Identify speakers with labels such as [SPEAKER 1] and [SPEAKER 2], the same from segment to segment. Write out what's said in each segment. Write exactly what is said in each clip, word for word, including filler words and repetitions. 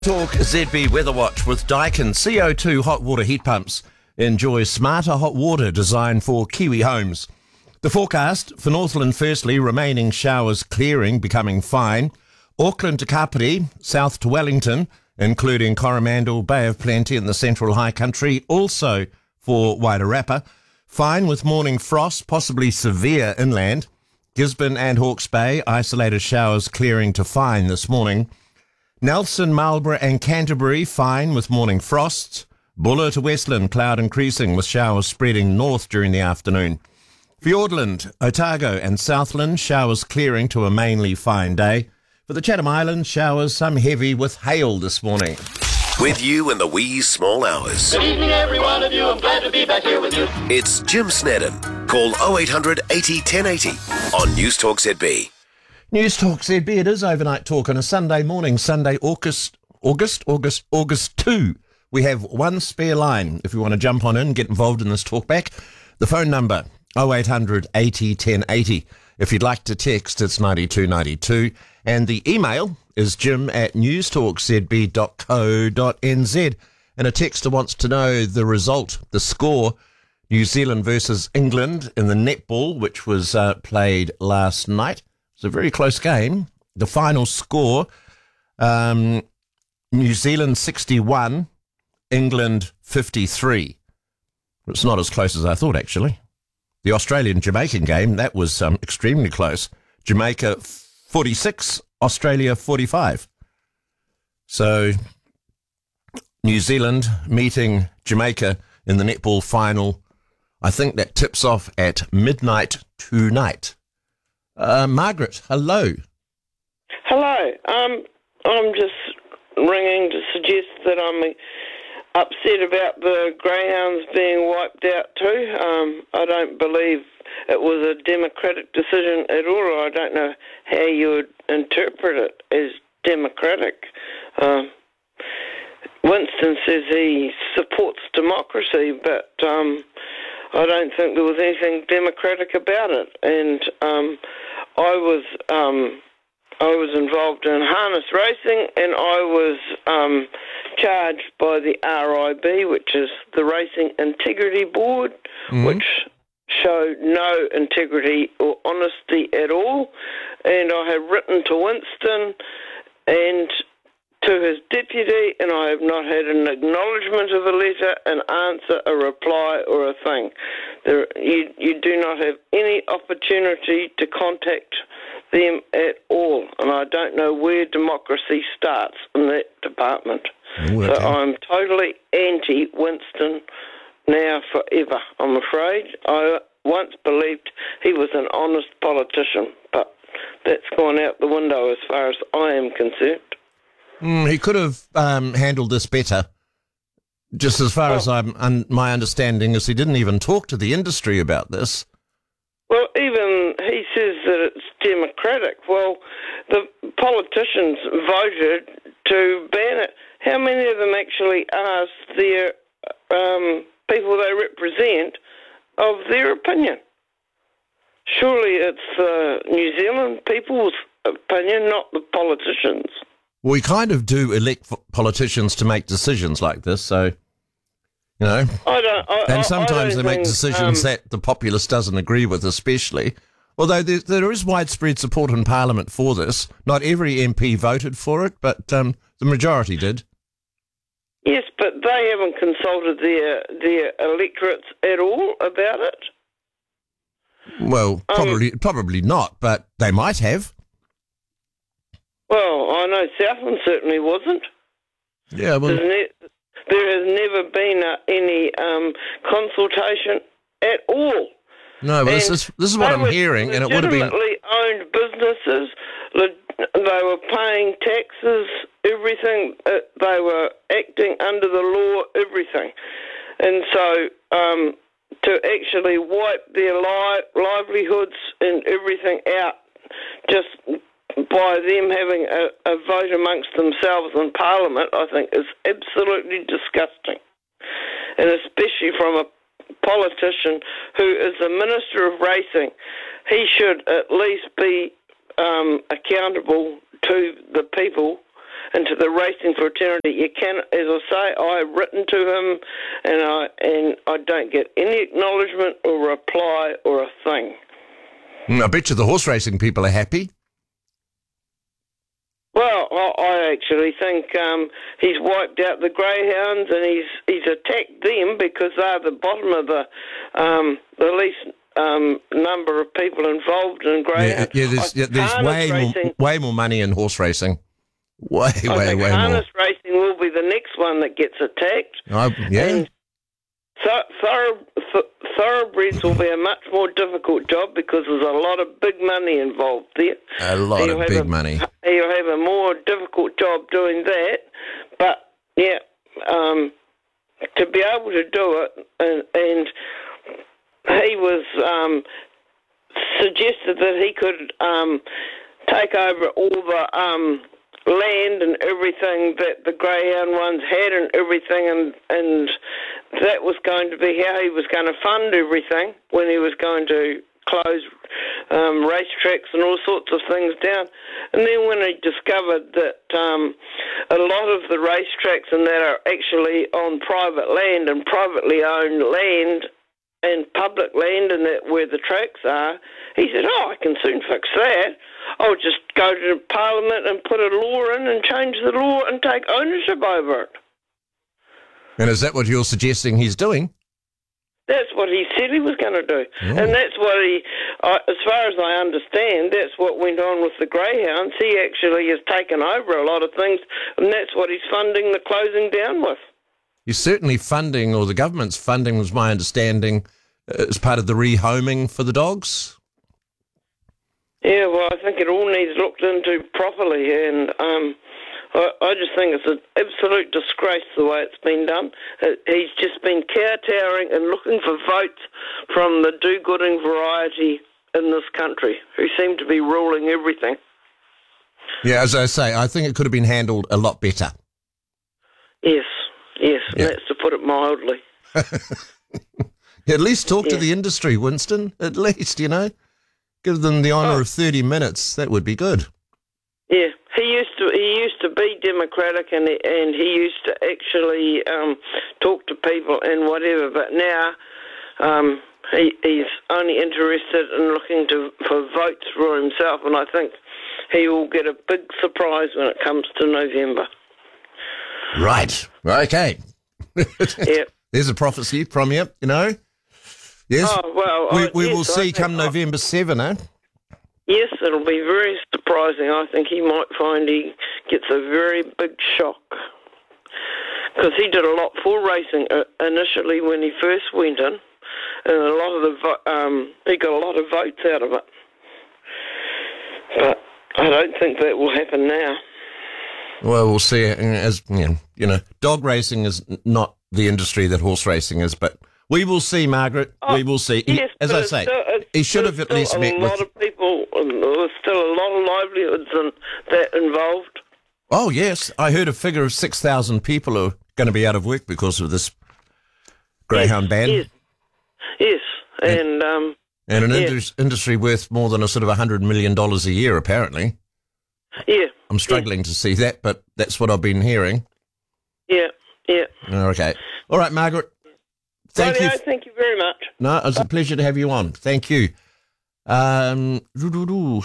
[SPEAKER 1] Talk Z B Weather Watch with Daikin C O two hot water heat pumps. Enjoy smarter hot water designed for Kiwi homes. The forecast for Northland, firstly, remaining showers clearing, becoming fine. Auckland to Kapiti, south to Wellington, including Coromandel, Bay of Plenty and the Central High Country, also for Wairarapa. Fine with morning frost, possibly severe inland. Gisborne and Hawke's Bay, isolated showers clearing to fine this morning. Nelson, Marlborough and Canterbury, fine with morning frosts. Buller to Westland, cloud increasing with showers spreading north during the afternoon. Fiordland, Otago and Southland, showers clearing to a mainly fine day. For the Chatham Islands, showers, some heavy with hail this morning.
[SPEAKER 2] With you in the wee small hours.
[SPEAKER 3] Good evening, every one of you. I'm glad to be back here with you.
[SPEAKER 2] It's Jim Snedden. Call oh eight hundred eighty ten eighty on News Talk Z B.
[SPEAKER 1] News Talk Z B, it is overnight talk on a Sunday morning, Sunday, August, August, August, August second. We have one spare line if you want to jump on in, get involved in this talk back. The phone number, oh eight hundred eighty ten eighty. If you'd like to text, it's ninety-two ninety-two. And the email is jim at newstalkzb dot co dot n z. And a texter wants to know the result, the score, New Zealand versus England in the netball, which was uh, played last night. It's a very close game. The final score, um, New Zealand sixty-one, England fifty-three. It's not as close as I thought, actually. The Australian-Jamaican game, that was um, extremely close. Jamaica forty-six, Australia forty-five. So New Zealand meeting Jamaica in the netball final. I think that tips off at midnight tonight. Uh, Margaret, hello.
[SPEAKER 4] Hello. Um, I'm just ringing to suggest that I'm upset about the greyhounds being wiped out too. Um, I don't believe it was a democratic decision at all. Or I don't know how you would interpret it as democratic. Um, Winston says he supports democracy, but um, I don't think there was anything democratic about it. And um, I was um, I was involved in harness racing, and I was um, charged by the R I B, which is the Racing Integrity Board, mm-hmm. which showed no integrity or honesty at all. And I have written to Winston and to his deputy, and I have not had an acknowledgement of a letter, an answer, a reply, or a thing. There, you, you do not have any opportunity to contact them at all, and I don't know where democracy starts in that department. Ooh, okay. So I'm totally anti-Winston now forever, I'm afraid. I once believed he was an honest politician, but that's gone out the window as far as I am concerned.
[SPEAKER 1] Mm, he could have um, handled this better. Just as far oh. as I'm, un, my understanding is he didn't even talk to the industry about this.
[SPEAKER 4] Well, even he says that it's democratic. Well, the politicians voted to ban it. How many of them actually asked their um, people they represent of their opinion? Surely it's the New Zealand people's opinion, not the politicians.
[SPEAKER 1] We kind of do elect politicians to make decisions like this, so, you know.
[SPEAKER 4] I don't, I,
[SPEAKER 1] and sometimes
[SPEAKER 4] I don't
[SPEAKER 1] they make
[SPEAKER 4] think,
[SPEAKER 1] decisions
[SPEAKER 4] um,
[SPEAKER 1] that the populace doesn't agree with, especially. Although there, there is widespread support in Parliament for this. Not every M P voted for it, but um, the majority did.
[SPEAKER 4] Yes, but they haven't consulted their their electorates at all about it.
[SPEAKER 1] Well, probably um, probably not, but they might have.
[SPEAKER 4] Well, I know Southland certainly wasn't.
[SPEAKER 1] Yeah, well,
[SPEAKER 4] ne- there has never been a, any um, consultation at all.
[SPEAKER 1] No, but this is this is what I'm hearing, and it would have been
[SPEAKER 4] legitimately owned businesses. Le- they were paying taxes, everything. Uh, they were acting under the law, everything, and so um, to actually wipe their li- livelihoods and everything out, just by them having a, a vote amongst themselves in Parliament, I think is absolutely disgusting. And especially from a politician who is the Minister of Racing, he should at least be um, accountable to the people into the racing fraternity. You can, as I say, I've written to him, and I and I don't get any acknowledgement or reply or a thing.
[SPEAKER 1] I bet you the horse racing people are happy.
[SPEAKER 4] Well, I, I actually think um, he's wiped out the greyhounds, and he's he's attacked them because they're the bottom of the um, the least um, number of people involved in greyhounds.
[SPEAKER 1] Yeah, yeah there's, yeah, there's way
[SPEAKER 4] racing,
[SPEAKER 1] more way more money in horse racing. Way,
[SPEAKER 4] I
[SPEAKER 1] way,
[SPEAKER 4] think
[SPEAKER 1] way
[SPEAKER 4] harness
[SPEAKER 1] more.
[SPEAKER 4] racing will be the next one that gets attacked.
[SPEAKER 1] Oh, yeah.
[SPEAKER 4] And th- thorough, th- thoroughbreds will be a much more difficult job because there's a lot of big money involved there.
[SPEAKER 1] A lot
[SPEAKER 4] He'll
[SPEAKER 1] of
[SPEAKER 4] have
[SPEAKER 1] big
[SPEAKER 4] a,
[SPEAKER 1] money.
[SPEAKER 4] He'll have a more difficult job doing that. But, yeah, um, to be able to do it, and, and he was um, suggested that he could um, take over all the um, land and everything that the greyhound ones had and everything, and and that was going to be how he was going to fund everything when he was going to close um, racetracks and all sorts of things down. And then when he discovered that um, a lot of the racetracks and that are actually on private land and privately owned land and public land, and that where the tracks are, he said, oh, I can soon fix that. I'll just go to Parliament and put a law in and change the law and take ownership over it.
[SPEAKER 1] And is that what you're suggesting he's doing?
[SPEAKER 4] That's what he said he was going to do.
[SPEAKER 1] Oh.
[SPEAKER 4] And that's what he, uh, as far as I understand, that's what went on with the greyhounds. He actually has taken over a lot of things, and that's what he's funding the closing down with.
[SPEAKER 1] He's certainly funding, or the government's funding, was my understanding, uh, as part of the rehoming for the dogs.
[SPEAKER 4] Yeah, well, I think it all needs looked into properly, and um, I, I just think it's an absolute disgrace the way it's been done. Uh, he's just been kowtowing and looking for votes from the do-gooding variety in this country, who seem to be ruling everything.
[SPEAKER 1] Yeah, as I say, I think it could have been handled a lot better.
[SPEAKER 4] Yes, yes,
[SPEAKER 1] Yeah.
[SPEAKER 4] and that's to put it mildly.
[SPEAKER 1] At least talk
[SPEAKER 4] Yeah.
[SPEAKER 1] to the industry, Winston. At least, you know. Give them the honour
[SPEAKER 4] Oh.
[SPEAKER 1] of thirty minutes. That would be good.
[SPEAKER 4] Yeah, he used to he used to be democratic, and he, and he used to actually um, talk to people and whatever. But now um, he, he's only interested in looking to for votes for himself, and I think he will get a big surprise when it comes to November.
[SPEAKER 1] Right. Okay.
[SPEAKER 4] Yeah.
[SPEAKER 1] There's a prophecy from you, you know. Yes.
[SPEAKER 4] Oh well,
[SPEAKER 1] we
[SPEAKER 4] I,
[SPEAKER 1] we
[SPEAKER 4] yes,
[SPEAKER 1] will
[SPEAKER 4] I
[SPEAKER 1] see
[SPEAKER 4] think-
[SPEAKER 1] come November seventh, eh?
[SPEAKER 4] Yes, it'll be very surprising. I think he might find he gets a very big shock. Because he did a lot for racing uh, initially when he first went in, and a lot of the vo- um, he got a lot of votes out of it. But I don't think that will happen now.
[SPEAKER 1] Well, we'll see. As you know, you know, dog racing is not the industry that horse racing is, but we will see, Margaret.
[SPEAKER 4] Oh,
[SPEAKER 1] we will see. He-
[SPEAKER 4] yes,
[SPEAKER 1] as
[SPEAKER 4] but
[SPEAKER 1] I
[SPEAKER 4] it's
[SPEAKER 1] say,
[SPEAKER 4] still- it's-
[SPEAKER 1] he should
[SPEAKER 4] there's
[SPEAKER 1] have at
[SPEAKER 4] still
[SPEAKER 1] least
[SPEAKER 4] a
[SPEAKER 1] met
[SPEAKER 4] lot
[SPEAKER 1] with.
[SPEAKER 4] of people. There's still a lot of livelihoods in that involved.
[SPEAKER 1] Oh yes, I heard a figure of six thousand people are going to be out of work because of this greyhound ban,
[SPEAKER 4] Yes, yes, and um,
[SPEAKER 1] and an
[SPEAKER 4] yeah.
[SPEAKER 1] indus- industry worth more than a sort of a hundred million dollars a year. Apparently,
[SPEAKER 4] yeah,
[SPEAKER 1] I'm struggling to see that, but that's what I've been hearing.
[SPEAKER 4] yeah, yeah.
[SPEAKER 1] Okay, all right, Margaret. Thank
[SPEAKER 4] Rightio,
[SPEAKER 1] you.
[SPEAKER 4] thank you very much.
[SPEAKER 1] No, it was a pleasure to have you on. Thank you. Um, doo-doo-doo.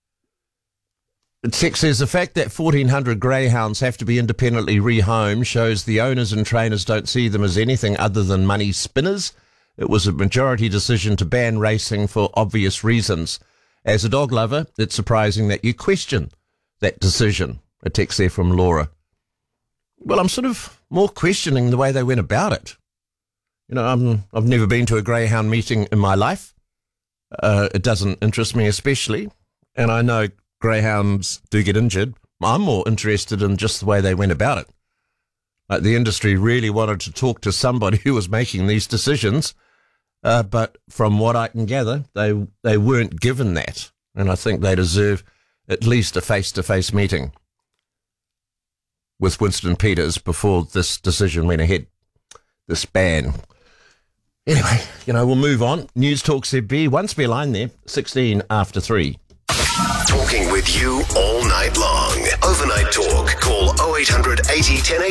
[SPEAKER 1] Tex says the fact that fourteen hundred greyhounds have to be independently rehomed shows the owners and trainers don't see them as anything other than money spinners. It was a majority decision to ban racing for obvious reasons. As a dog lover, it's surprising that you question that decision. A text there from Laura. Well, I'm sort of more questioning the way they went about it. You know, I'm, I've never been to a greyhound meeting in my life. Uh, it doesn't interest me especially. And I know greyhounds do get injured. I'm more interested in just the way they went about it. Like the industry really wanted to talk to somebody who was making these decisions. Uh, but from what I can gather, they they weren't given that. And I think they deserve at least a face-to-face meeting with Winston Peters before this decision went ahead, this ban. Anyway, you know, we'll move on. News Talk Z B, one spare line there, sixteen after three.
[SPEAKER 2] Talking with you all night long. Overnight Talk. Call oh eight hundred eighty ten eighty.